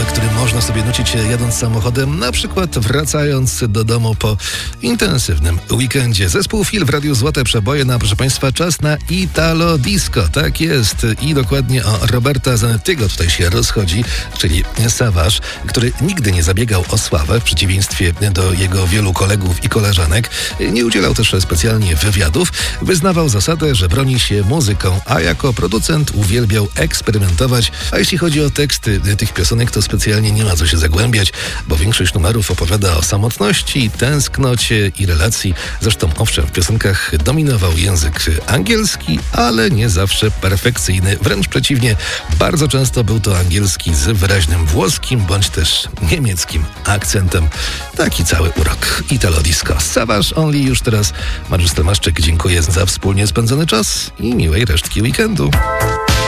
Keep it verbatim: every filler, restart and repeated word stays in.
który można sobie nucić jadąc samochodem, na przykład wracając do domu po intensywnym weekendzie. Zespół Feel w Radiu Złote Przeboje, na proszę Państwa, czas na Italo Disco. Tak jest i dokładnie o Roberta Zanettiego tutaj się rozchodzi, czyli Savage, który nigdy nie zabiegał o sławę, w przeciwieństwie do jego wielu kolegów i koleżanek. Nie udzielał też specjalnie wywiadów. Wyznawał zasadę, że broni się muzyką, a jako producent uwielbiał eksperymentować. A jeśli chodzi o teksty tych piosenek, to specjalnie nie ma co się zagłębiać, bo większość numerów opowiada o samotności, tęsknocie i relacji. Zresztą owszem, w piosenkach dominował język angielski, ale nie zawsze perfekcyjny. Wręcz przeciwnie, bardzo często był to angielski z wyraźnym włoskim bądź też niemieckim akcentem. Taki cały urok Italo Disco. Savage Only już teraz. Mariusz Tomaszczyk, dziękuję za wspólnie spędzony czas i miłej resztki weekendu.